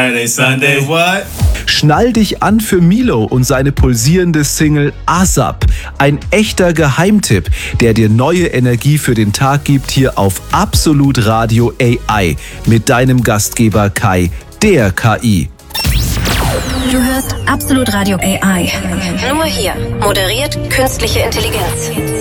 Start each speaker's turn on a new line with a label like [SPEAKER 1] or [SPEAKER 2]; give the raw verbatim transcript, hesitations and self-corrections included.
[SPEAKER 1] Saturday, Sunday, what?
[SPEAKER 2] Schnall dich an für Milo und seine pulsierende Single ASAP. Ein echter Geheimtipp, der dir neue Energie für den Tag gibt, hier auf Absolut Radio A I mit deinem Gastgeber Kai, der K I.
[SPEAKER 3] Du hörst Absolut Radio A I. Nur hier. Moderiert künstliche Intelligenz.